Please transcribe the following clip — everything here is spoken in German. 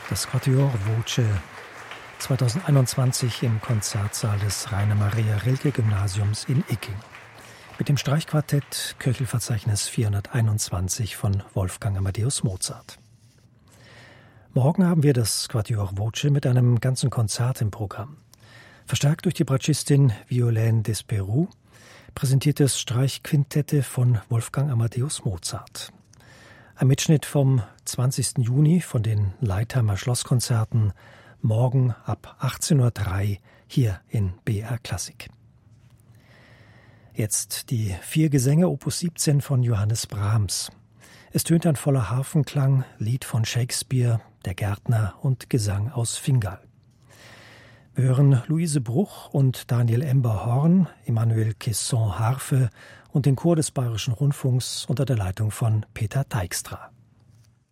Das Quatuor Voce 2021 im Konzertsaal des Rainer-Maria-Rilke-Gymnasiums in Icking. Mit dem Streichquartett Köchelverzeichnis 421 von Wolfgang Amadeus Mozart. Morgen haben wir das Quatuor Voce mit einem ganzen Konzert im Programm. Verstärkt durch die Bratschistin Violaine Desperou, präsentiertes Streichquintette von Wolfgang Amadeus Mozart. Ein Mitschnitt vom 20. Juni von den Leitheimer Schlosskonzerten, morgen ab 18.03 Uhr hier in BR Klassik. Jetzt die 4 Gesänge Opus 17 von Johannes Brahms. Es tönt ein voller Harfenklang, Lied von Shakespeare, Der Gärtner und Gesang aus Fingal. Wir hören Luise Bruch und Daniel Ember Horn, Emmanuel Caisson Harfe und den Chor des Bayerischen Rundfunks unter der Leitung von Peter Teigstra.